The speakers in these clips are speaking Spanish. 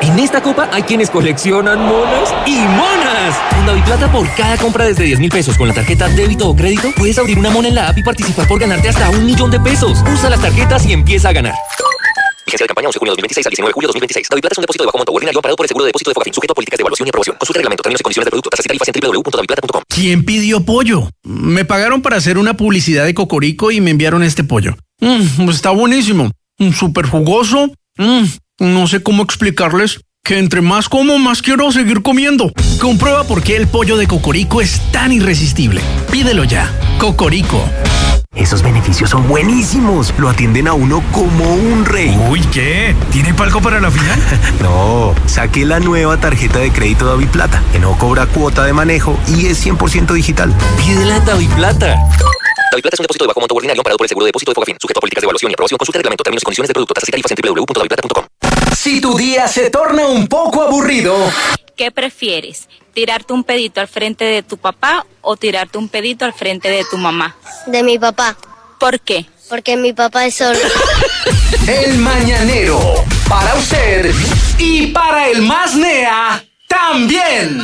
En esta copa hay quienes coleccionan monas y monas. En DaviPlata, por cada compra desde 10.000 pesos con la tarjeta débito o crédito, puedes abrir una mona en la app y participar por ganarte hasta 1.000.000 de pesos. Usa las tarjetas y empieza a ganar. Vigencia de campaña 11 de junio de 2026 al 19 de julio de 2026. DaviPlata es un depósito de bajo monto ordinario amparado por el seguro de depósito de Fogafín, sujeto a políticas de evaluación y aprobación. Consulta reglamento, términos y condiciones del producto, tasas y tarifas en www.daviplata.com. ¿Quién pidió pollo? Me pagaron para hacer una publicidad de Cocorico y me enviaron este pollo. Está buenísimo. Súper jugoso. No sé cómo explicarles que entre más como, más quiero seguir comiendo. Comprueba por qué el pollo de Cocorico es tan irresistible. Pídelo ya. Cocorico. Esos beneficios son buenísimos. Lo atienden a uno como un rey. Uy, ¿qué? ¿Tiene palco para la final? No, saqué la nueva tarjeta de crédito DaviPlata, que no cobra cuota de manejo y es 100% digital. Pídela en DaviPlata. DaviPlata es un depósito de bajo monto ordinario amparado por el seguro de depósito de Fogafín, sujeto a políticas de evaluación y aprobación. Consulta reglamento, términos y condiciones del producto, tasas y tarifas en www.daviplata.com. Si tu día se torna un poco aburrido, ¿qué prefieres? ¿Tirarte un pedito al frente de tu papá o tirarte un pedito al frente de tu mamá? De mi papá. ¿Por qué? Porque mi papá es sordo. El Mañanero, para usted y para el más nea también.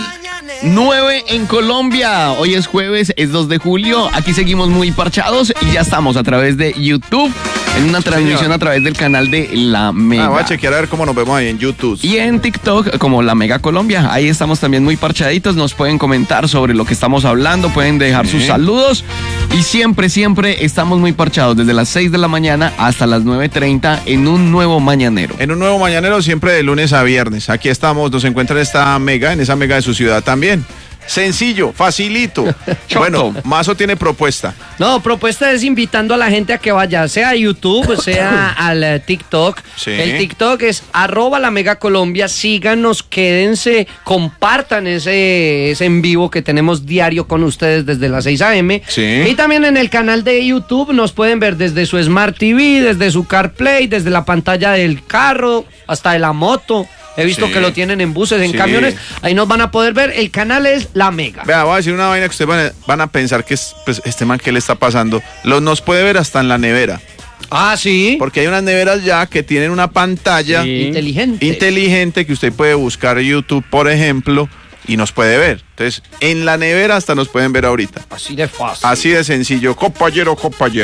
9 en Colombia. Hoy es jueves, es 2 de julio. Aquí seguimos muy parchados y ya estamos a través de YouTube en una transmisión a través del canal de La Mega. Voy a chequear a ver cómo nos vemos ahí en YouTube. Y en TikTok como La Mega Colombia. Ahí estamos también muy parchaditos. Nos pueden comentar sobre lo que estamos hablando, pueden dejar sus saludos. Y siempre estamos muy parchados desde las 6 de la mañana hasta las 9:30 en un nuevo mañanero. En un nuevo mañanero siempre de lunes a viernes. Aquí estamos, nos encuentra esta mega, en esa mega de su ciudad también. Sencillo, facilito. Bueno, Mazo tiene propuesta. No, propuesta es invitando a la gente a que vaya, sea a YouTube, sea al TikTok. Sí. El TikTok es @LaMegaColombia. Síganos, quédense, compartan ese en vivo que tenemos diario con ustedes desde las 6 a.m. Sí. Y también en el canal de YouTube nos pueden ver desde su Smart TV, desde su CarPlay, desde la pantalla del carro, hasta de la moto. He visto que lo tienen en buses, en camiones. Ahí nos van a poder ver. El canal es La Mega. Vea, voy a decir una vaina que ustedes van a pensar que es, pues, este man, ¿qué le está pasando? Nos puede ver hasta en la nevera. Ah, sí. Porque hay unas neveras ya que tienen una pantalla inteligente que usted puede buscar YouTube, por ejemplo, y nos puede ver. Entonces, en la nevera hasta nos pueden ver ahorita. Así de fácil. Así de sencillo. Compañero.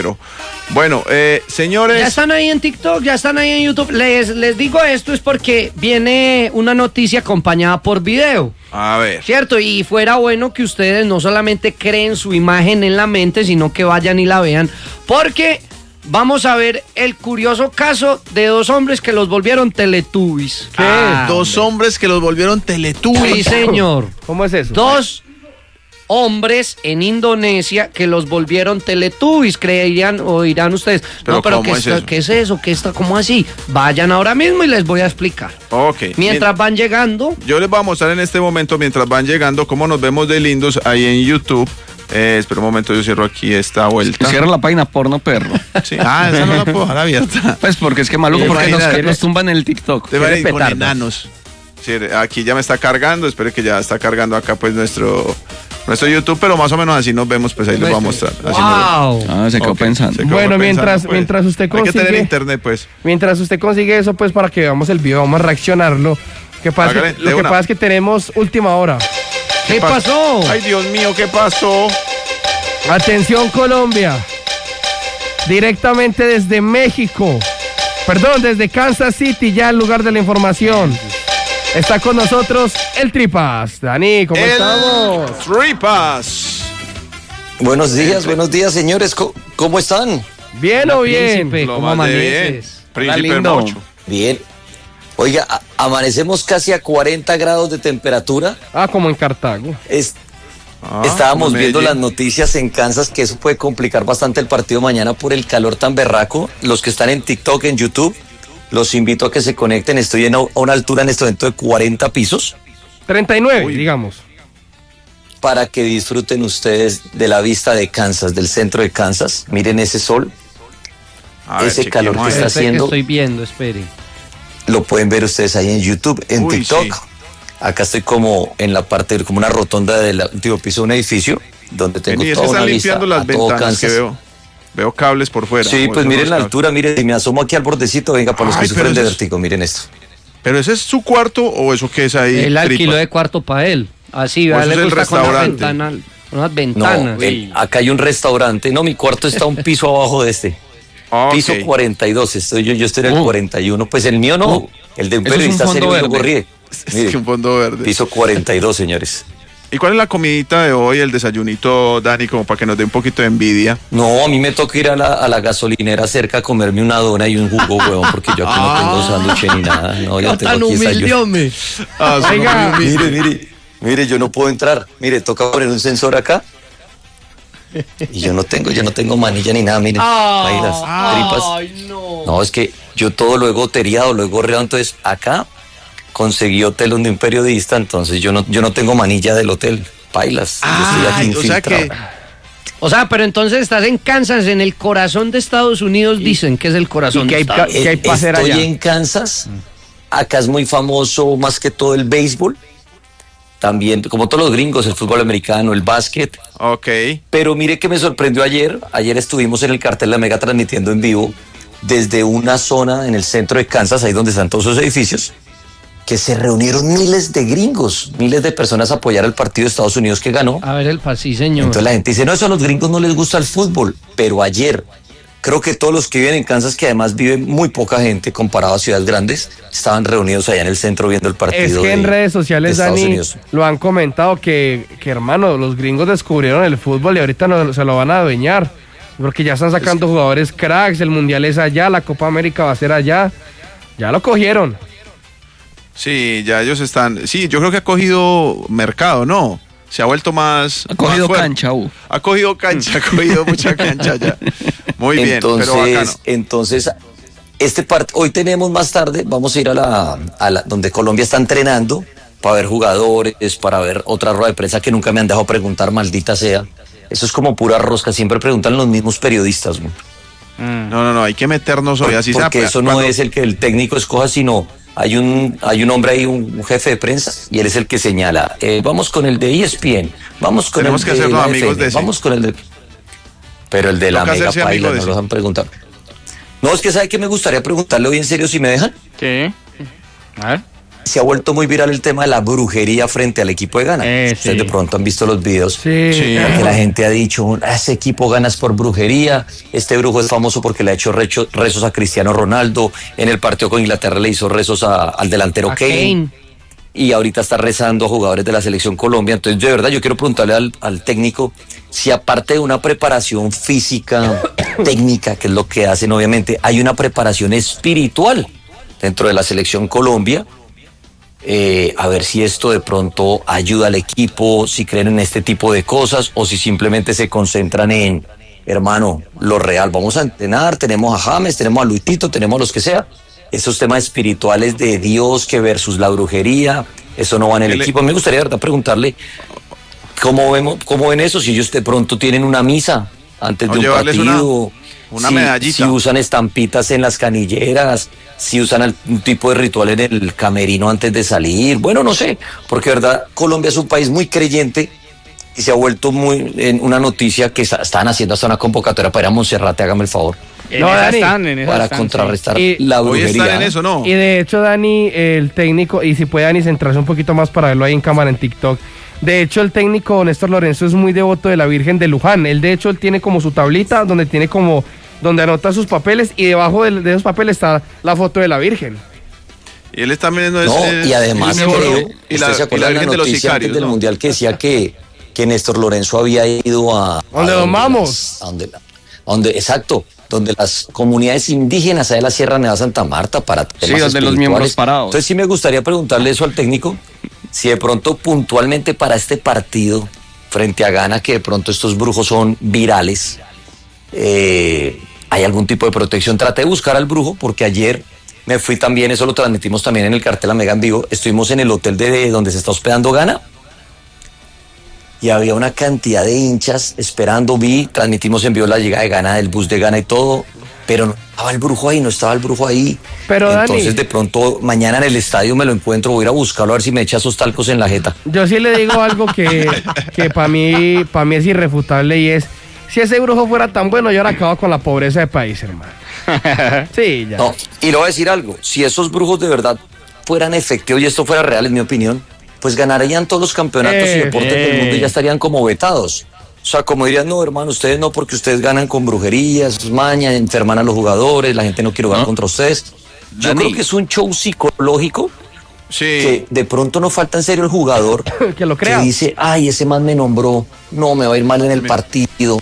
Bueno, señores. Ya están ahí en TikTok, ya están ahí en YouTube. Les digo esto es porque viene una noticia acompañada por video. A ver. ¿Cierto? Y fuera bueno que ustedes no solamente creen su imagen en la mente, sino que vayan y la vean. Porque vamos a ver el curioso caso de 2 hombres que los volvieron Teletubbies. ¿Qué? 2 hombres que los volvieron Teletubbies. Sí, señor. ¿Cómo es eso? 2 hombres en Indonesia que los volvieron Teletubbies, creerían o dirán ustedes. ¿Pero no, pero cómo es eso? ¿qué es eso? ¿Qué está? ¿Cómo así? Vayan ahora mismo y les voy a explicar. Ok. Mientras van llegando. Yo les voy a mostrar en este momento, mientras van llegando, cómo nos vemos de lindos ahí en YouTube. Espera un momento, yo cierro aquí esta vuelta. Cierra la página porno perro. Sí. Esa no la puedo dejar abierta. Pues porque es que maluco, porque nos tumban el TikTok. Te van a ir con enanos. Sí, aquí ya me está cargando, espere que ya está cargando acá pues nuestro YouTube, pero más o menos así nos vemos, pues ahí les voy a mostrar. Wow. Se quedó pensando. Bueno, mientras usted consigue... Hay que tener internet, pues. Mientras usted consigue eso, pues para que veamos el video, vamos a reaccionarlo. Lo que pasa es que tenemos última hora. ¿Qué pasó? Ay, Dios mío, ¿qué pasó? Atención, Colombia. Directamente desde México. Perdón, desde Kansas City, ya el lugar de la información. Está con nosotros el Tripas. Dani, ¿cómo estamos? Tripas. Buenos días, señores. ¿Cómo están? ¿Bien o bien? Príncipe, ¿cómo amaneces? Príncipe hermoso. Bien. Oiga, amanecemos casi a 40 grados de temperatura. Como en Cartago. Estábamos viendo las noticias en Kansas que eso puede complicar bastante el partido mañana por el calor tan berraco. Los que están en TikTok, en YouTube, los invito a que se conecten. Estoy a una altura en este momento de 40 pisos. 39, digamos. Para que disfruten ustedes de la vista de Kansas, del centro de Kansas. Miren ese sol, ese calor que está haciendo. Estoy viendo, espere. Lo pueden ver ustedes ahí en YouTube, en TikTok. Sí. Acá estoy como en la parte, como una rotonda del último piso de un edificio, donde tengo toda una vista limpiando las ventanas que veo cables por fuera. Sí, pues miren la altura, miren, si me asomo aquí al bordecito, venga, para los que sufren de vértigo, miren esto. ¿Pero ese es su cuarto o eso qué es ahí? Él alquiló de cuarto para él. Así, a él le gusta con unas ventanas. No, acá hay un restaurante. No, mi cuarto está un piso abajo de este. Piso 42, yo estoy en el 41. Pues el mío no, el de un periodista serio yo corrí. Es un fondo verde. Piso 42, señores. ¿Y cuál es la comidita de hoy, el desayunito, Dani, como para que nos dé un poquito de envidia? No, a mí me toca ir a la gasolinera cerca a comerme una dona y un jugo, huevón, porque yo aquí no tengo sándwich ni nada. No, yo tengo aquí desayuno. Mire, yo no puedo entrar. Mire, toca poner un sensor acá. Y yo no tengo manilla ni nada, miren. Ahí las tripas. No, es que yo todo lo he gotereado, lo he gorreado, entonces acá conseguí hotel donde un periodista, entonces yo no tengo manilla del hotel, pailas. Yo estoy aquí infiltrado. O sea, pero entonces estás en Kansas, en el corazón de Estados Unidos, dicen que es el corazón de Estados Unidos. ¿Qué hay para hacer allá? Estoy en Kansas, acá es muy famoso más que todo el béisbol, también, como todos los gringos, el fútbol americano, el básquet. Ok. Pero mire que me sorprendió ayer estuvimos en el Cartel La Mega transmitiendo en vivo desde una zona en el centro de Kansas, ahí donde están todos esos edificios, que se reunieron miles de gringos, miles de personas a apoyar al partido de Estados Unidos que ganó. A ver el sí, señor. Entonces la gente dice, no, eso a los gringos no les gusta el fútbol, pero ayer creo que todos los que viven en Kansas, que además vive muy poca gente comparado a ciudades grandes, estaban reunidos allá en el centro viendo el partido. Es que en redes sociales, Dani, lo han comentado que hermano, los gringos descubrieron el fútbol y ahorita se lo van a adueñar, porque ya están sacando jugadores cracks, el Mundial es allá, la Copa América va a ser allá, ya lo cogieron. Sí, ya ellos están. Sí, yo creo que ha cogido mercado, ¿no? Se ha vuelto más. Ha cogido más cancha, Ha cogido cancha, ha cogido mucha cancha ya. Muy bien, entonces, pero bacano. Entonces, hoy tenemos más tarde, vamos a ir a la donde Colombia está entrenando para ver jugadores, para ver otra rueda de prensa que nunca me han dejado preguntar, maldita sea. Eso es como pura rosca, siempre preguntan los mismos periodistas. No, hay que meternos hoy así. Porque eso no es el que el técnico escoja, sino hay un hombre ahí, un jefe de prensa, y él es el que señala, vamos con el de ESPN, vamos con Tenemos el que hacernos amigos de ese. Vamos con el de... Pero el de la Mega Paila no los han preguntado. No, es que ¿sabe qué me gustaría preguntarle hoy en serio si me dejan? ¿Qué? A ver. Se ha vuelto muy viral el tema de la brujería frente al equipo de Ghana. Ustedes de pronto han visto los videos. Sí. Que la gente ha dicho, ese equipo gana es por brujería, este brujo es famoso porque le ha hecho rezos a Cristiano Ronaldo, en el partido con Inglaterra le hizo rezos al delantero Kane. Y ahorita está rezando a jugadores de la selección Colombia. Entonces, de verdad, yo quiero preguntarle al técnico si aparte de una preparación física, técnica, que es lo que hacen obviamente, hay una preparación espiritual dentro de la selección Colombia. A ver si esto de pronto ayuda al equipo, si creen en este tipo de cosas o si simplemente se concentran en, hermano, lo real. Vamos a entrenar, tenemos a James, tenemos a Luitito, tenemos a los que sea. Esos temas espirituales de Dios que versus la brujería, eso no va en el equipo. Me gustaría, de verdad, preguntarle cómo ven eso, si ellos de pronto tienen una misa antes de un partido. Una medallita. Si usan estampitas en las canilleras, si usan algún tipo de ritual en el camerino antes de salir. Bueno, no sé, porque verdad, Colombia es un país muy creyente y se ha vuelto muy en una noticia que están haciendo hasta una convocatoria para ir a Monserrate, hágame el favor. Para contrarrestar la brujería. Hoy están en eso, ¿no? Y de hecho, Dani, el técnico, y si puede Dani centrarse un poquito más para verlo ahí en cámara en TikTok. De hecho, el técnico Néstor Lorenzo es muy devoto de la Virgen de Luján. Él, de hecho, él tiene como su tablita donde anota sus papeles y debajo de esos papeles está la foto de la Virgen. Y él está viendo y además ¿se acuerdan la noticia antes del Mundial que decía que Néstor Lorenzo había ido a donde domamos? Exacto, donde las comunidades indígenas de la Sierra Nevada de Santa Marta para temas donde los miembros parados. Entonces sí me gustaría preguntarle eso al técnico, si de pronto puntualmente para este partido frente a Ghana, que de pronto estos brujos son virales, hay algún tipo de protección. Traté de buscar al brujo porque ayer me fui también, eso lo transmitimos también en el Cartel La Mega en vivo, estuvimos en el hotel de donde se está hospedando Ghana y había una cantidad de hinchas esperando, transmitimos en vivo la llegada de Ghana, del bus de Ghana y todo, pero no estaba el brujo ahí. Pero entonces Dani, de pronto mañana en el estadio me lo encuentro, voy a ir a buscarlo a ver si me echa esos talcos en la jeta. Yo sí le digo algo que para mí es irrefutable, y es: si ese brujo fuera tan bueno, yo ahora acabo con la pobreza del país, hermano. Sí, ya. No, y le voy a decir algo, si esos brujos de verdad fueran efectivos y esto fuera real, en mi opinión, pues ganarían todos los campeonatos y deportes del mundo y ya estarían como vetados. O sea, como dirían, no, hermano, ustedes no, porque ustedes ganan con brujerías, maña, enferman a los jugadores, la gente no quiere jugar contra ustedes. Yo creo que es un show psicológico que de pronto no falta en serio el jugador que lo crea. Que dice, ay, ese man me nombró, no, me va a ir mal en el partido.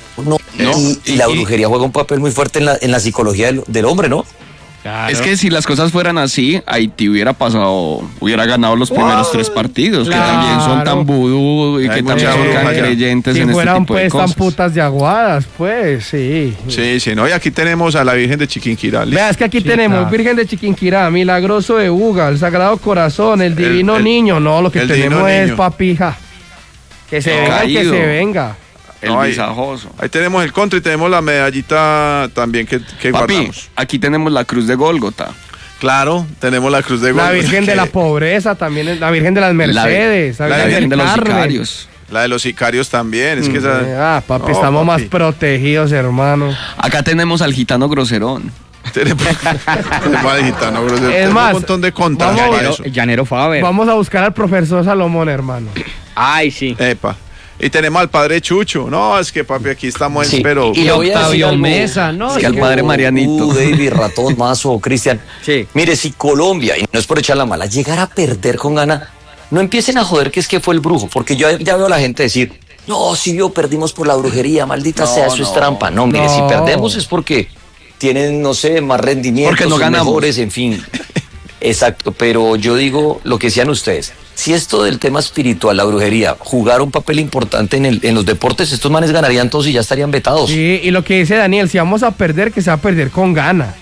Y la brujería juega un papel muy fuerte en la psicología del hombre, ¿no? Claro. Es que si las cosas fueran así, Haití hubiera ganado los primeros 3 partidos, que también son tan vudú y que también son tan creyentes en este tipo de cosas. Si fueran pues tan putas de aguadas, pues sí. Sí, no, y aquí tenemos a la Virgen de Chiquinquirá. Vea, es que aquí tenemos Virgen de Chiquinquirá, Milagroso de Uga, el Sagrado Corazón, el Divino Niño. No, lo que tenemos es papija. Que se venga. El visajoso. Ahí tenemos el contra y tenemos la medallita también que guardamos. Aquí tenemos la cruz de Gólgota. Claro, tenemos la cruz de Gólgota. La Virgen de la Pobreza también, la Virgen de las Mercedes, la Virgen de los Sicarios. La de los sicarios también, es que papi, estamos más protegidos, hermano. Acá tenemos al gitano groserón. Tenemos al gitano groserón. Es más, un montón de contras. Llanero Faber. Vamos a buscar al profesor Salomón, hermano. Ay, sí. Epa. Y tenemos al padre Chucho. No, es que papi, aquí estamos pero... Y Octavio Mesa, ¿no? Es que al padre Marianito. David, Ratón, Mazo, Cristian. Sí. Mire, si Colombia, y no es por echar la mala, llegara a perder con gana, no empiecen a joder que es que fue el brujo, porque yo ya veo a la gente decir, no, si perdimos por la brujería, maldita sea, eso es trampa. No, mire, si perdemos es porque tienen, no sé, más rendimiento, porque no ganamos. Mejores, en fin. Exacto, pero yo digo lo que decían ustedes. Si esto del tema espiritual, la brujería, jugara un papel importante en los deportes, estos manes ganarían todos y ya estarían vetados. Sí, y lo que dice Daniel, si vamos a perder, que se va a perder con gana.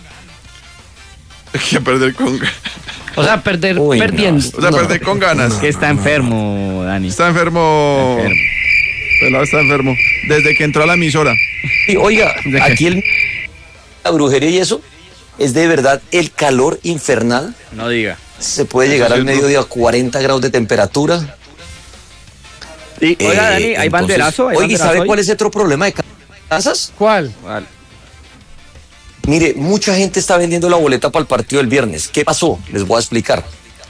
Que perder con ganas. O sea, perdiendo. Perder con ganas. Que está enfermo, Dani. Está enfermo. Pelado está enfermo. Desde que entró a la emisora. Y oiga, aquí la brujería y eso es de verdad el calor infernal. No diga. Se puede llegar al mediodía a 40 grados de temperatura. Oiga, Dani, ¿hay banderazo? Oiga, ¿y sabe cuál es otro problema de Kansas? ¿Cuál? Mire, mucha gente está vendiendo la boleta para el partido del viernes. ¿Qué pasó? Les voy a explicar.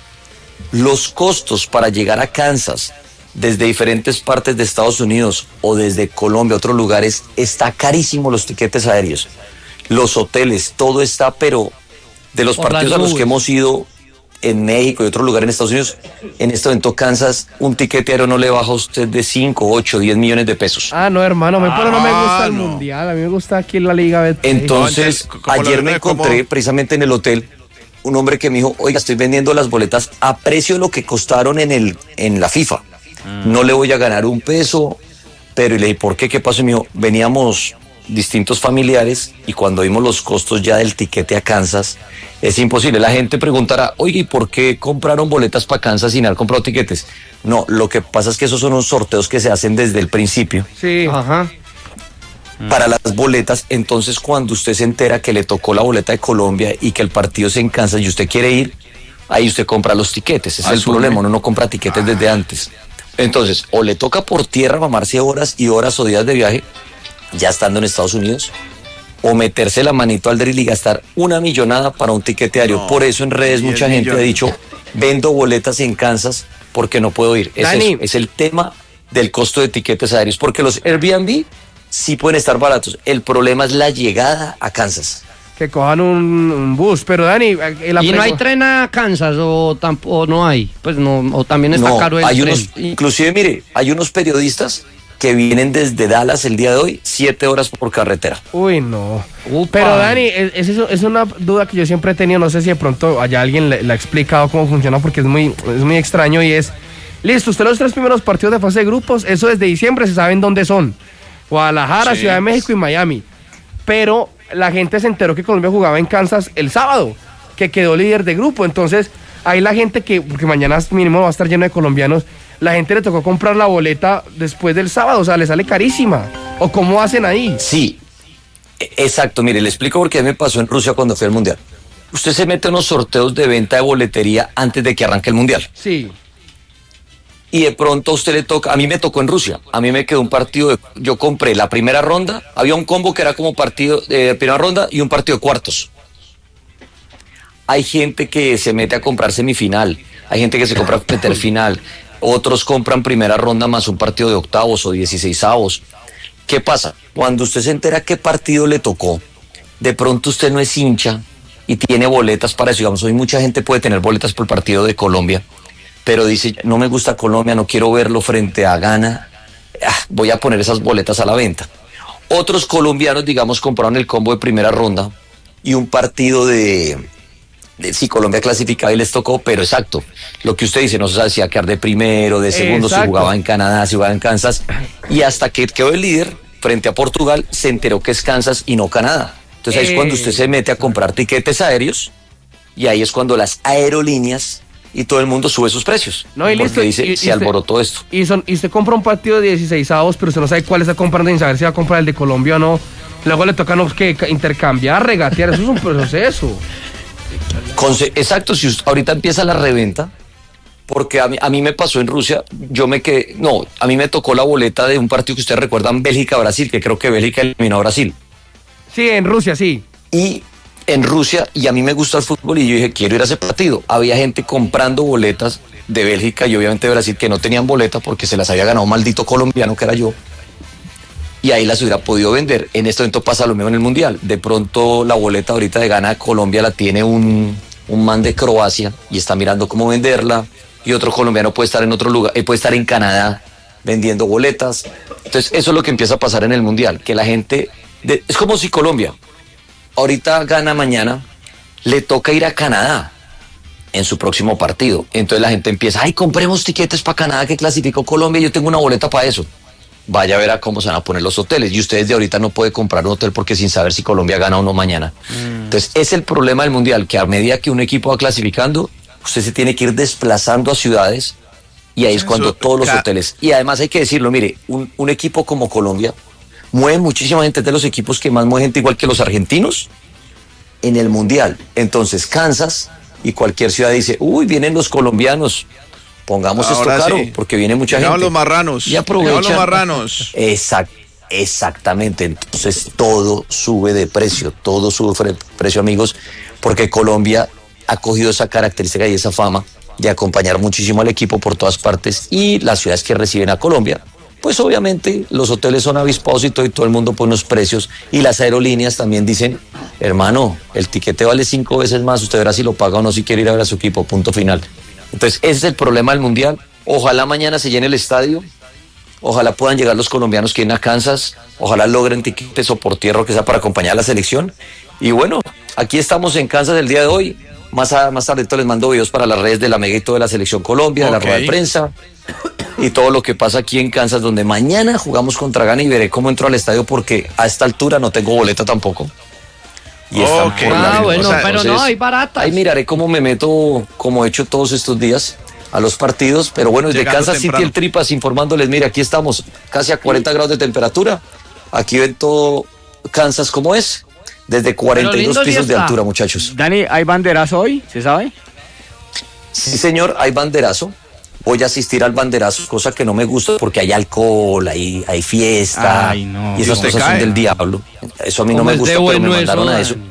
Los costos para llegar a Kansas desde diferentes partes de Estados Unidos o desde Colombia, otros lugares, está carísimo los tiquetes aéreos. Los hoteles, todo está, pero de los partidos a los que hemos ido en México y otros lugares en Estados Unidos, en este evento Kansas, un tiquete aéreo no le baja a usted de 5, 8, 10 millones de pesos. Ah, no, hermano, no me gusta el mundial, a mí me gusta aquí la Liga Betplay. Entonces, ayer me encontré precisamente en el hotel un hombre que me dijo, oiga, estoy vendiendo las boletas a precio de lo que costaron en la FIFA. No le voy a ganar un peso, pero y le dije, ¿por qué? ¿Qué pasó? Y me dijo, veníamos distintos familiares y cuando vimos los costos ya del tiquete a Kansas, es imposible. La gente preguntará, oye, ¿y por qué compraron boletas para Kansas sin haber comprado tiquetes? No, lo que pasa es que esos son unos sorteos que se hacen desde el principio. Sí, ajá. Para las boletas, entonces cuando usted se entera que le tocó la boleta de Colombia y que el partido es en Kansas y usted quiere ir, ahí usted compra los tiquetes. Ese es el problema, uno no compra tiquetes desde antes. Entonces, o le toca por tierra mamarse horas y horas o días de viaje, ya estando en Estados Unidos, o meterse la manito al drill y gastar una millonada para un tiquete aéreo. No, por eso en redes mucha gente ha dicho, vendo boletas en Kansas porque no puedo ir. Es el tema del costo de tiquetes aéreos, porque los Airbnb sí pueden estar baratos. El problema es la llegada a Kansas. Que cojan un bus, pero Dani... ¿Y no hay tren a Kansas o no hay? Pues no, o también está caro el tren. Inclusive, mire, hay unos periodistas que vienen desde Dallas el día de hoy, 7 horas por carretera. Uy, no. Pero Dani, es una duda que yo siempre he tenido, no sé si de pronto allá alguien le ha explicado cómo funciona, porque es muy extraño y es, listo, usted los 3 primeros partidos de fase de grupos, eso desde diciembre se saben dónde son. Guadalajara, sí. Ciudad de México y Miami. Pero la gente se enteró que Colombia jugaba en Kansas el sábado, que quedó líder de grupo, entonces ahí la gente porque mañana mínimo va a estar lleno de colombianos, la gente le tocó comprar la boleta después del sábado, o sea, le sale carísima. ¿O cómo hacen ahí? Sí, exacto. Mire, le explico por qué me pasó en Rusia cuando fui al Mundial. Usted se mete en unos sorteos de venta de boletería antes de que arranque el Mundial. Sí. Y de pronto a usted le toca, a mí me tocó en Rusia, a mí me quedó un partido, yo compré la primera ronda, había un combo que era como partido de primera ronda y un partido de cuartos. hay gente que se mete a comprar semifinal, hay gente que se compra a meter final, otros compran primera ronda más un partido de octavos o 16avos. ¿Qué pasa? Cuando usted se entera qué partido le tocó, de pronto usted no es hincha y tiene boletas para eso. Digamos, hoy mucha gente puede tener boletas por el partido de Colombia, pero dice, no me gusta Colombia, no quiero verlo frente a Ghana, voy a poner esas boletas a la venta. Otros colombianos, digamos, compraron el combo de primera ronda y un partido si Colombia clasificaba y les tocó, pero exacto, lo que usted dice, no se sabe si iba a quedar de primero, de segundo, si jugaba en Canadá, si jugaba en Kansas, y hasta que quedó el líder frente a Portugal, se enteró que es Kansas y no Canadá. Entonces ahí es cuando usted se mete a comprar tiquetes aéreos, y ahí es cuando las aerolíneas y todo el mundo sube sus precios. No, y listo, porque dice, se alborotó esto. Y usted compra un partido de 16avos, pero usted no sabe cuál está comprando, sin saber si va a comprar el de Colombia o no. Luego le toca que intercambiar, regatear, eso es un proceso. Exacto, si usted, ahorita empieza la reventa, porque a mí me pasó en Rusia, a mí me tocó la boleta de un partido que ustedes recuerdan, Bélgica-Brasil, que creo que Bélgica eliminó a Brasil. Sí, en Rusia, sí. Y en Rusia, y a mí me gusta el fútbol, y yo dije, quiero ir a ese partido. Había gente comprando boletas de Bélgica y obviamente de Brasil que no tenían boleta porque se las había ganado un maldito colombiano que era yo. Y ahí las hubiera podido vender. En este momento pasa lo mismo en el Mundial. De pronto la boleta ahorita de Ghana Colombia la tiene un man de Croacia y está mirando cómo venderla. Y otro colombiano puede estar en otro lugar, puede estar en Canadá vendiendo boletas. Entonces eso es lo que empieza a pasar en el Mundial, que la gente, es como si Colombia ahorita gana mañana, le toca ir a Canadá en su próximo partido. Entonces la gente empieza, compremos tiquetes para Canadá que clasificó Colombia, yo tengo una boleta para eso. Vaya a ver a cómo se van a poner los hoteles. Y ustedes de ahorita no pueden comprar un hotel porque sin saber si Colombia gana o no mañana. Entonces es el problema del Mundial, que a medida que un equipo va clasificando, usted se tiene que ir desplazando a ciudades y ahí es cuando todos los hoteles. Y además hay que decirlo, mire, un equipo como Colombia mueve muchísima gente, de los equipos que más mueve gente, igual que los argentinos, en el Mundial. Entonces Kansas y cualquier ciudad dice, vienen los colombianos, pongamos ahora esto caro, porque viene mucha gente. Los marranos. Y aprovechan. Los marranos. Exactamente. Entonces todo sube de precio, amigos, porque Colombia ha cogido esa característica y esa fama de acompañar muchísimo al equipo por todas partes, y las ciudades que reciben a Colombia, pues obviamente los hoteles son avispados y todo el mundo pone los precios, y las aerolíneas también dicen, hermano, el tiquete vale 5 veces más, usted verá si lo paga o no, si quiere ir a ver a su equipo, punto final. Entonces ese es el problema del Mundial. Ojalá mañana se llene el estadio, ojalá puedan llegar los colombianos que vienen a Kansas, ojalá logren tiquetes o por tierra que sea para acompañar a la selección. Y bueno, aquí estamos en Kansas el día de hoy. Más tarde les mando videos para las redes de la Mega y todo de la Selección Colombia, de la rueda de prensa y todo lo que pasa aquí en Kansas, donde mañana jugamos contra Ghana, y veré cómo entro al estadio porque a esta altura no tengo boleta tampoco. Y bueno, pero no, hay baratas. Ahí miraré cómo me meto, como he hecho todos estos días, a los partidos. Pero bueno, desde Kansas City, el Tripas, informándoles, mire, aquí estamos, casi a 40 grados de temperatura. Aquí ven todo Kansas como es. Desde 42 pisos de altura, muchachos. Dani, ¿hay banderazo hoy? ¿Se sabe? Sí, señor, hay banderazo. Voy a asistir al banderazo, cosa que no me gusta porque hay alcohol, hay fiesta. Ay, no. Y esas cosas son del diablo. Eso a mí no me gusta, pero me mandaron a eso.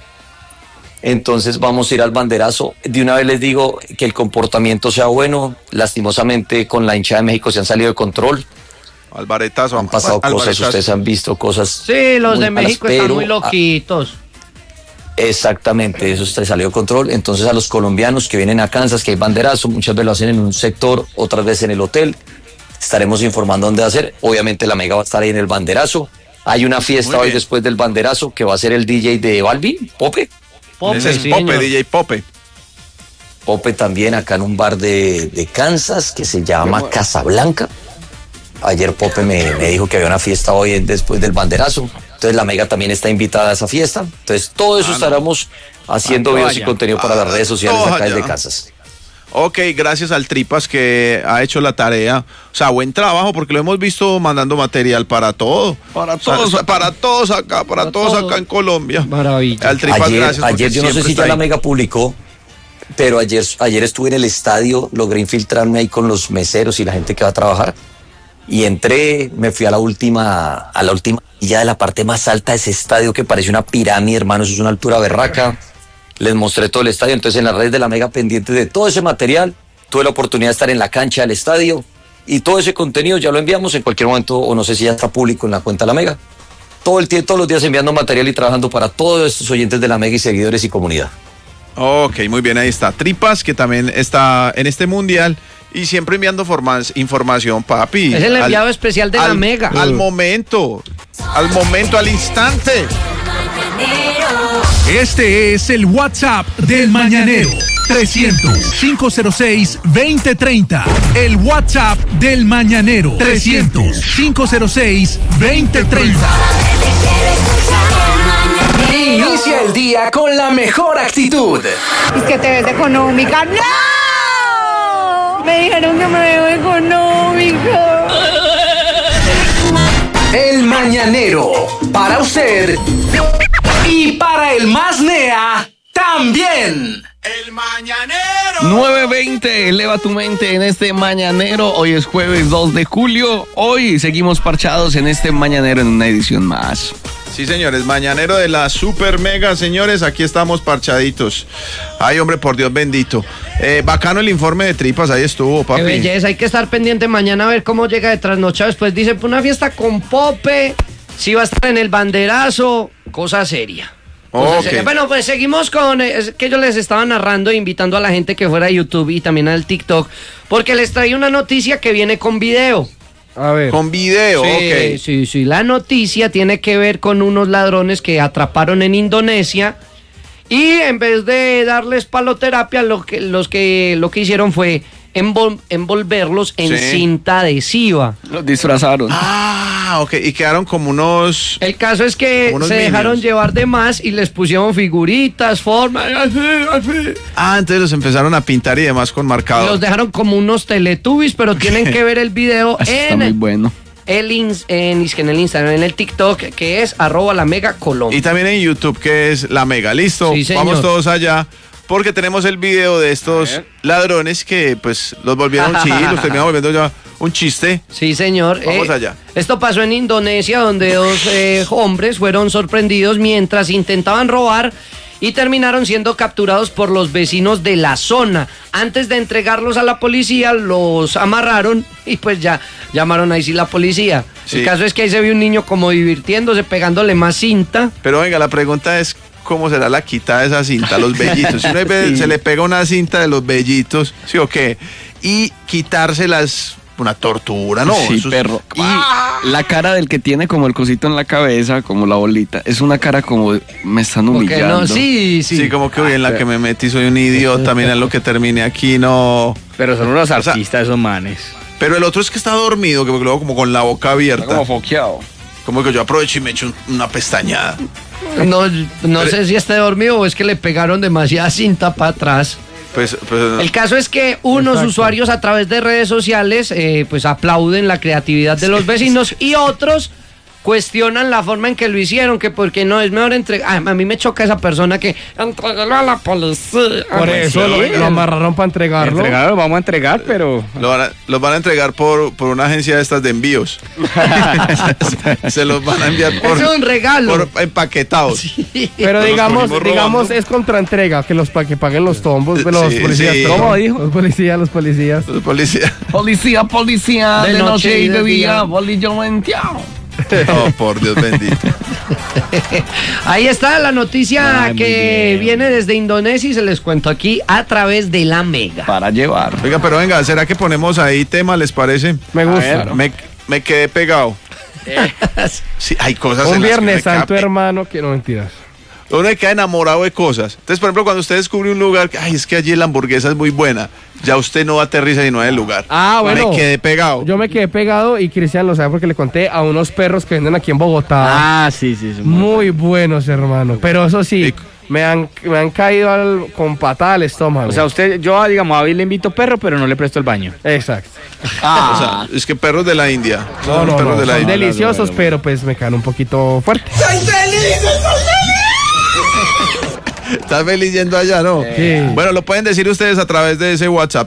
Entonces vamos a ir al banderazo. De una vez les digo que el comportamiento sea bueno. Lastimosamente con la hinchada de México se han salido de control. Alvaretazo. Han pasado cosas, ustedes han visto cosas. Sí, los de México están muy loquitos. Exactamente, eso se salió de control. Entonces a los colombianos que vienen a Kansas, que hay banderazo, muchas veces lo hacen en un sector, otras veces en el hotel. Estaremos informando dónde va a ser. Obviamente la Mega va a estar ahí en el banderazo. Hay una fiesta hoy después del banderazo que va a ser el DJ de Balvin, Pope. Ese es Pope, DJ Pope. Pope también acá en un bar de Kansas que se llama Casablanca. Ayer Pope me dijo que había una fiesta hoy después del banderazo. Entonces la Mega también está invitada a esa fiesta. Entonces todo eso estaremos haciendo videos y contenido para las redes sociales acá desde Kansas. Ok, gracias al Tripas que ha hecho la tarea. O sea, buen trabajo porque lo hemos visto mandando material para todo. Para todos, para todos acá en Colombia. Maravilla. Al Tripas, gracias. Ayer yo no sé si ya la Mega publicó, pero ayer estuve en el estadio, logré infiltrarme ahí con los meseros y la gente que va a trabajar. Y entré, me fui a la última ya de la parte más alta de ese estadio que parece una pirámide, hermano, eso es una altura berraca. les mostré todo el estadio. Entonces en las redes de la Mega, pendiente de todo ese material, tuve la oportunidad de estar en la cancha del estadio y todo ese contenido ya lo enviamos en cualquier momento, o no sé si ya está público en la cuenta de la Mega. Todos los días enviando material y trabajando para todos estos oyentes de la Mega y seguidores y comunidad. Ok, muy bien, ahí está. Tripas, que también está en este mundial y siempre enviando información, papi. Es el enviado especial de la Mega. Al momento, al instante. Este es el WhatsApp del Mañanero. 300-506-2030. El WhatsApp del Mañanero. 300-506-2030. Inicia el día con la mejor actitud. Es que te ves económica. ¡No! Me dijeron que me veo económica. El Mañanero. Para usted y para el más nea también. El Mañanero. 9:20, eleva tu mente en este Mañanero. Hoy es jueves 2 de julio. Hoy seguimos parchados en este Mañanero en una edición más. Sí, señores, Mañanero de la Super Mega, señores, aquí estamos parchaditos. Ay, hombre, por Dios bendito. Bacano el informe de Tripas, ahí estuvo, papi. Qué belleza, hay que estar pendiente mañana a ver cómo llega de trasnochado. Después dice, una fiesta con Pope, si va a estar en el banderazo, cosa seria. Okay. Bueno, pues seguimos con que yo les estaba narrando, invitando a la gente que fuera a YouTube y también al TikTok, porque les traía una noticia que viene con video. A ver. Con video, sí, ok. Sí. La noticia tiene que ver con unos ladrones que atraparon en Indonesia y en vez de darles paloterapia, lo que hicieron fue envolverlos en cinta adhesiva. Los disfrazaron. Ok, y quedaron como unos... El caso es que se dejaron llevar de más y les pusieron figuritas, formas, así. Entonces los empezaron a pintar y demás con marcador. Los dejaron como unos Teletubbies, pero tienen que ver el video Está muy bueno. en el Instagram, en el TikTok, que es @LaMegaColombia. Y también en YouTube, que es La Mega. ¿Listo? Sí, señor. Vamos todos allá. Porque tenemos el video de estos ladrones que pues los volvieron los terminaron volviendo ya un chiste. Sí, señor. Vamos allá. Esto pasó en Indonesia, donde dos hombres fueron sorprendidos mientras intentaban robar y terminaron siendo capturados por los vecinos de la zona. Antes de entregarlos a la policía, los amarraron y pues ya llamaron ahí sí la policía. Sí. El caso es que ahí se vio un niño como divirtiéndose, pegándole más cinta. Pero venga, la pregunta es... ¿Cómo será la quita de esa cinta, los vellitos? Si uno se le pega una cinta de los vellitos, ¿sí o qué? Y quitárselas, una tortura, ¿no? Sí, perro. Y la cara del que tiene como el cosito en la cabeza, como la bolita, es una cara como me están humillando. No, sí. Sí, como que hoy en la que me metí soy un idiota, mira lo que terminé aquí, no. Pero son unos artistas esos manes. Pero el otro es que está dormido, que luego como con la boca abierta. Está como foqueado. Como que yo aprovecho y me echo una pestañada. No sé si esté dormido o es que le pegaron demasiada cinta para atrás. Pues, el caso es que unos usuarios a través de redes sociales pues aplauden la creatividad de los vecinos y otros cuestionan la forma en que lo hicieron, que porque no es mejor entregar. A mí me choca esa persona que entregalo a la policía. Por eso lo amarraron para entregarlo. Lo vamos a entregar, pero... Los van a entregar por una agencia de estas de envíos. Se los van a enviar por... Es un regalo. Por empaquetados. Sí. Pero digamos es contraentrega, que que paguen los tombos, los policías. Sí. ¿Cómo dijo? Los policías. Los policías. Policía, de noche y de día, bolillo menteado. Oh, por Dios bendito. Ahí está la noticia que viene desde Indonesia y se les cuento aquí a través de la Mega. Para llevar. Oiga, pero venga, ¿será que ponemos ahí tema, les parece? Me gusta. Me quedé pegado. Sí, hay cosas Un en las Viernes que Santo, hermano, que no mentiras. Uno queda enamorado de cosas. Entonces, por ejemplo, cuando usted descubre un lugar, es que allí la hamburguesa es muy buena, ya usted no aterriza y no es el lugar. Bueno. Me quedé pegado. Yo me quedé pegado y Cristian lo sabe porque le conté a unos perros que venden aquí en Bogotá. Sí. Muy buenos, hermano. Pero eso sí, me han caído con patada al estómago. O sea, yo, digamos, a David le invito perro, pero no le presto el baño. Exacto. O sea, es que perros de la India. No, perros de la son India. deliciosos, pero pues me quedan un poquito fuertes. Estás feliz yendo allá, ¿no? Sí. Bueno, lo pueden decir ustedes a través de ese WhatsApp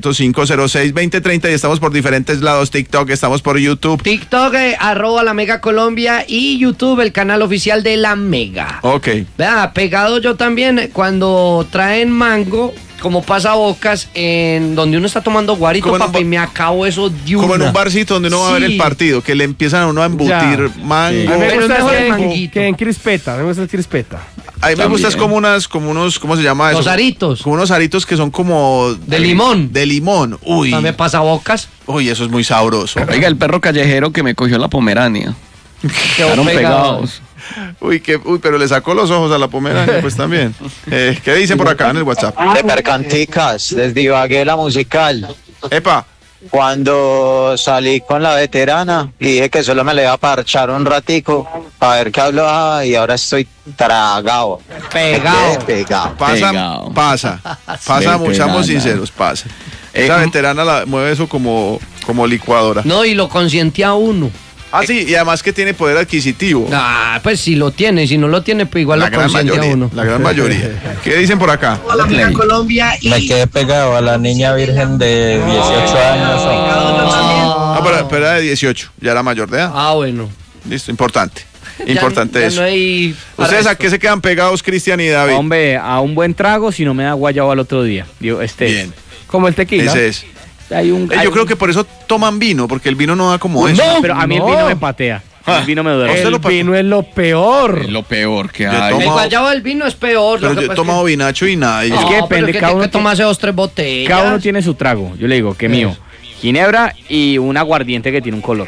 305-06-2030 y estamos por diferentes lados. TikTok, estamos por YouTube. TikTok, @La Mega Colombia y YouTube, el canal oficial de La Mega. Ok. Vea, pegado yo también cuando traen mango como pasabocas en donde uno está tomando guarito, Como en un papi, me acabo eso de una. Como en un barcito donde uno va a ver el partido, que le empiezan a uno a embutir mango. A mí me Pero gusta mejor el que manguito. en crispeta, me gusta el crispeta. A mí me gusta es como unos, ¿cómo se llama eso? Los aritos. Como unos aritos que son como... De limón. De limón, uy. También pasabocas. Uy, eso es muy sabroso. Oiga, el perro callejero que me cogió la pomerania. Quedaron pegados. Uy, pero le sacó los ojos a la pomerania, pues también. ¿Qué dicen por acá en el WhatsApp? De Mercanticas, desde Ibagué, la musical. Epa. Cuando salí con la veterana y dije que solo me le iba a parchar un ratico a ver qué hablaba y ahora estoy tragado. Pegado. Pasa, seamos sinceros, pasa. Esa veterana mueve eso como licuadora. No, y lo consiente a uno. Ah, sí, y además que tiene poder adquisitivo. Ah, pues si lo tiene, si no lo tiene, pues igual La lo gran consiente mayoría, a uno. la gran mayoría. ¿Qué dicen por acá? Hola, Mega Colombia. Me quedé pegado a la niña virgen de 18 años. Ah, pero era de 18, ya era mayor de edad. Ah, bueno. Listo, importante. Importante ya eso. no hay ¿Ustedes a qué se quedan pegados, Cristian y David? Hombre, a un buen trago si no me da guayabo al otro día. Bien. Como el tequila. Ese es. Yo creo que por eso toman vino, porque el vino no da como eso. No, pero a mí el vino me patea. El vino me duele. El vino es lo peor. Es lo peor que Yo hay. El guayabo del vino es peor. Pero lo que yo he pasa tomado vinacho y nada. Es que depende, cada uno tomarse 2, 3 botellas. Cada uno tiene su trago. Yo le digo que mío, ginebra y un aguardiente que tiene un color.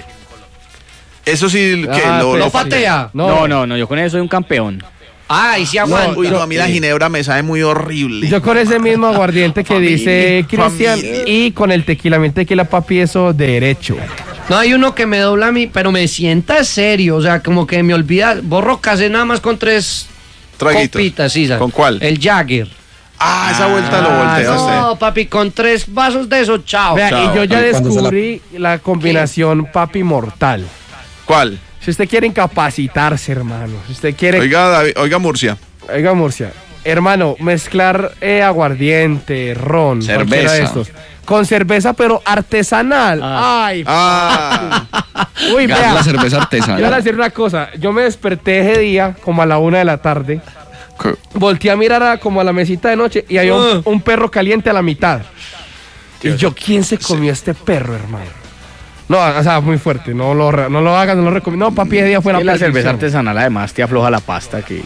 Eso sí, que ¿No patea? No, yo con eso soy un campeón. Ah, y si aguanta. Uy, no, a mí la ginebra me sabe muy horrible. Yo con ese mismo aguardiente que dice Cristian y con el tequila, mi tequila, papi, eso derecho. No, hay uno que me dobla a mí, pero me sienta serio, o sea, como que me olvida, borro casi nada más con 3 traguitos. copitas, sí, ¿sabes? ¿Con cuál? El Jagger. Ah, esa vuelta lo volteaste. No, papi, con 3 vasos de eso, chao. Vea, Chao. y yo ya descubrí la combinación papi mortal. ¿Cuál? Si usted quiere incapacitarse, hermano, si usted quiere... Oiga, David, oiga, Murcia. Oiga, Murcia. Hermano, mezclar aguardiente, ron, cualquiera de estos, con cerveza, pero artesanal. Ay, uy, vea. La cerveza artesanal. Yo voy a decir una cosa. Yo me desperté ese día, como a la 1 de la tarde. Volteé a mirar como a la mesita de noche y había un perro caliente a la mitad. Y yo, ¿quién se comió este perro, hermano? No, o sea, muy fuerte. No lo hagan, no lo recomiendo. No, papi, ese día fue la cerveza artesanal, además, te afloja la pasta que...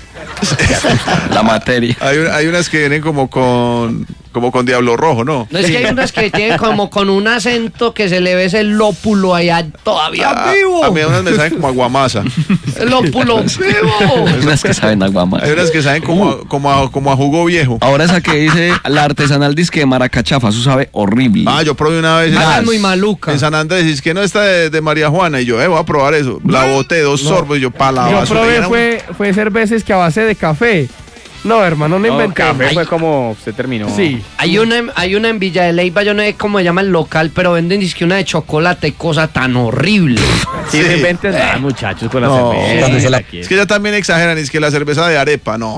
La materia. Hay unas que vienen como con diablo rojo, ¿no? No, es que hay unas que tienen como con un acento que se le ve ese lópulo allá todavía vivo. A mí unas me saben como aguamasa. El lópulo vivo. Hay unas que saben aguamasa. Hay unas que saben como a jugo viejo. Ahora esa que dice la artesanal disque de maracachafa, eso sabe horrible. Ah, yo probé una vez. Es muy maluca. En San Andrés, es que no está de María Juana. Y yo, voy a probar eso. La boté 2 sorbos y yo pa' la Yo basura. probé, fue cervezas que a base de café. No, hermano, no inventamos. Café fue como se terminó. Sí. Hay una en Villa de Leyva, yo no sé cómo se llama el local, pero venden disque una de chocolate, cosa tan horrible. Sí, no inventen nada, muchachos, con la cerveza. Es que ya también exageran, es que la cerveza de arepa, no.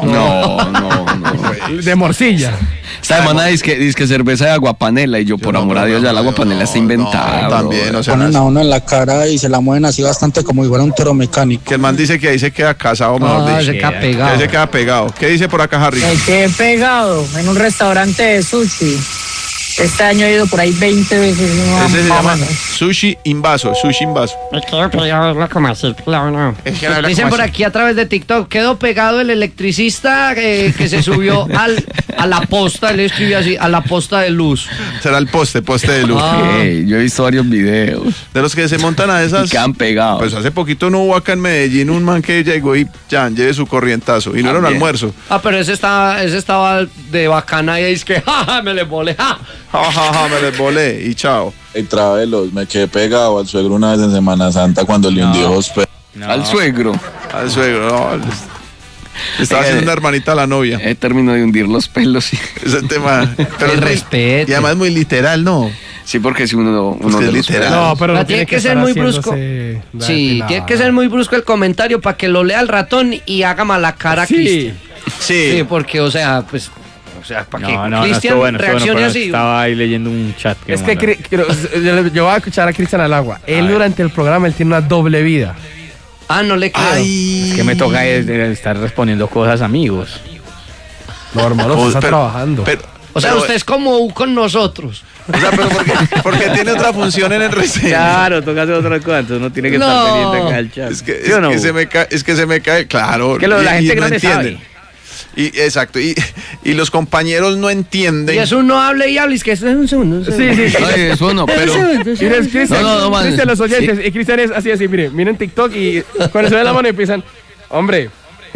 De morcilla. Esta semana dice que cerveza de aguapanela y yo por amor a Dios ya la aguapanela está inventada. También, o sea, ponen a uno en la cara y se la mueven así bastante como si fuera un toro mecánico. Que el man dice que ahí se queda casado, mejor dicho. Se queda pegado. Ahí se queda pegado. ¿Qué dice por acá, Harry? Me quedé pegado en un restaurante de sushi. Este año he ido por ahí 20 veces. Ese se llama sushi invaso. Me quedo pegado, como así, claro, no. Dicen por aquí a través de TikTok, quedó pegado el electricista que se subió a la posta, él escribió así, a la posta de luz. Será el poste de luz. Yo he visto varios videos. De los que se montan a esas. Y quedan pegados. Pues hace poquito no hubo acá en Medellín un man que llegó y ya, lleve su corrientazo. Y no era un almuerzo. Ah, pero ese estaba de bacana y es que, jaja, me le volé, me les volé y chao. Hey, Travelos, me quedé pegado al suegro una vez en Semana Santa cuando le hundió 2 pesos. Al suegro, no. Estaba haciendo una hermanita a la novia. Terminó de hundir los pelos. Ese tema. Pero el respeto. Y además es muy literal, ¿no? Sí, porque si uno es literal. No, pero tiene que ser muy brusco. Sí, tiene que ser muy brusco el comentario para que lo lea el ratón y haga mala cara. Sí. Sí, porque, o sea, pues... O sea, para que Cristian reaccione así. Estaba ahí leyendo un chat. Es que yo voy a escuchar a Cristian al agua. Él durante el programa, él tiene una doble vida. No le creo. Es que me toca estar respondiendo cosas amigos. Normal, está trabajando. O sea, usted es como con nosotros. O sea, pero porque tiene otra función en el reseño. Claro, toca hacer otra cosa, entonces uno tiene que estar pendiente acá al chat. Es que se me cae, claro. Que la gente grande sabe. Exacto, y los compañeros no entienden. Y eso uno habla y habla, es que eso es un segundo. Sí. Es uno, pero... Cristian, los oyentes, y Cristian es así, miren TikTok y cuando se ve la mano empiezan, hombre,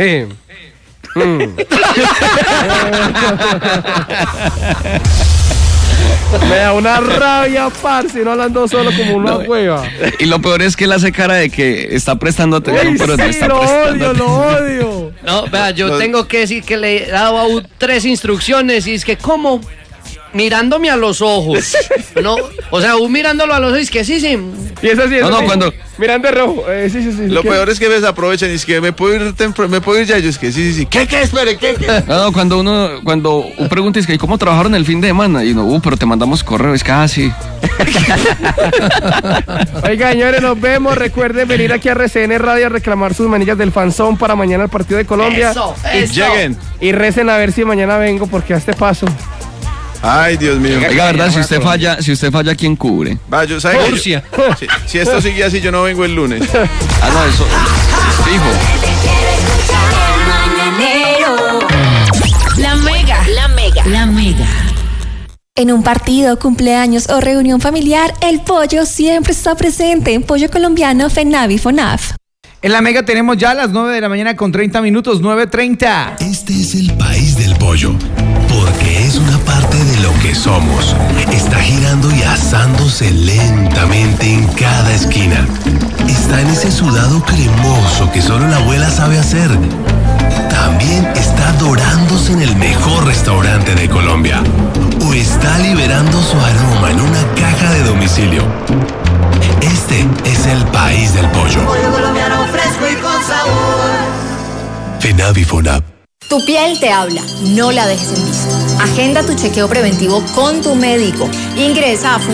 me da una rabia, parce, no hablando solo como una hueva. Y lo peor es que él hace cara de que está prestando atención, pero no está prestando. Lo odio. No, vea, yo tengo que decir que le he dado a 3 instrucciones y es que, ¿cómo? Mirándome a los ojos. No, o sea, mirándolo a los ojos, es que sí. Y es así, cuando... Mirando de rojo. Sí. Lo peor es que desaprovechan y es que me puedo ir ya. Yo es que sí. ¿Qué? Espere, ¿qué? No, cuando uno pregunta es que ¿cómo trabajaron el fin de semana? Y no, pero te mandamos correo, es que sí. Oiga, señores, nos vemos. Recuerden venir aquí a RCN Radio a reclamar sus manillas del fanzón para mañana el partido de Colombia. Eso. Lleguen. Y recen a ver si mañana vengo, porque a este paso. Ay, Dios mío. Oiga, verdad, si usted falla, ¿quién cubre? Va, yo sabes. Murcia. Si esto sigue así, yo no vengo el lunes. No, eso fijo. La Mega. En un partido, cumpleaños o reunión familiar, el pollo siempre está presente en Pollo Colombiano FENAVI FONAF. En La Mega tenemos ya las 9 de la mañana con 30 minutos, 9:30. Este es el país del pollo, porque es una parte de lo que somos. Está girando y asándose lentamente en cada esquina. Está en ese sudado cremoso que solo la abuela sabe hacer. También está dorándose en el mejor restaurante de Colombia. O está liberando su aroma en una caja de domicilio. Este es el país del pollo. Pollo colombiano fresco y con sabor. FENAVI FONAP. Tu piel te habla, no la dejes en visto. Agenda tu chequeo preventivo con tu médico. Ingresa a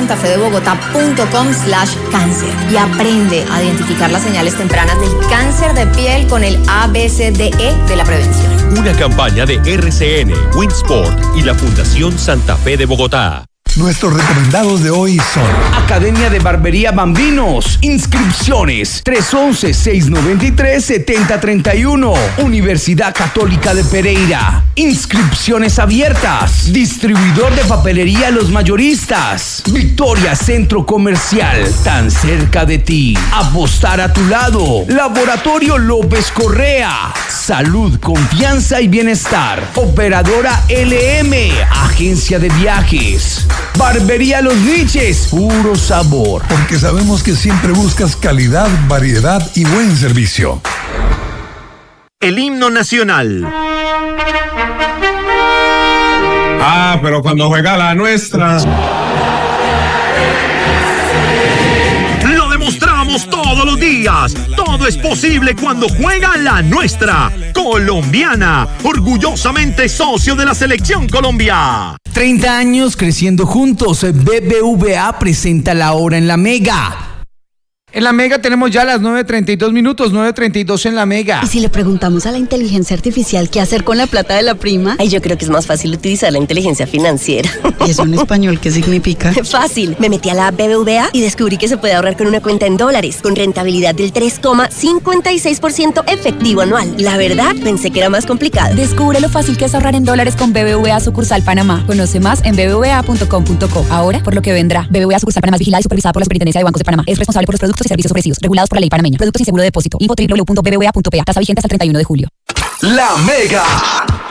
fundacionsantafedebogotá.com/cáncer y aprende a identificar las señales tempranas del cáncer de piel con el ABCDE de la prevención. Una campaña de RCN, Winsport y la Fundación Santa Fe de Bogotá. Nuestros recomendados de hoy son: Academia de Barbería Bambinos. Inscripciones 311-693-7031. Universidad Católica de Pereira. Inscripciones abiertas. Distribuidor de papelería Los Mayoristas. Victoria Centro Comercial, tan cerca de ti. Apostar a tu lado. Laboratorio López Correa. Salud, confianza y bienestar. Operadora LM. Agencia de viajes. Barbería Los Niches, puro sabor. Porque sabemos que siempre buscas calidad, variedad y buen servicio. El himno nacional. Pero cuando juega la nuestra... Lo demostramos todos los días. Todo es posible cuando juega la nuestra. Colombiana, orgullosamente socio de la Selección Colombia. 30 años creciendo juntos. BBVA presenta La Hora en La Mega. En La Mega tenemos ya las 9:32 minutos, 9:32 en La Mega. Y si le preguntamos a la inteligencia artificial qué hacer con la plata de la prima, yo creo que es más fácil utilizar la inteligencia financiera. ¿Y eso en español qué significa? Fácil. Me metí a la BBVA y descubrí que se puede ahorrar con una cuenta en dólares, con rentabilidad del 3,56% efectivo anual. La verdad, pensé que era más complicado. Descubre lo fácil que es ahorrar en dólares con BBVA Sucursal Panamá. Conoce más en bbva.com.co. Ahora, por lo que vendrá. BBVA Sucursal Panamá es vigilada y supervisada por la Superintendencia de Bancos de Panamá. Es responsable por los productos y servicios ofrecidos, regulados por la ley panameña. Productos sin seguro de depósito. Info www.bbva.pa. Tasa vigente hasta el 31 de julio. La Mega.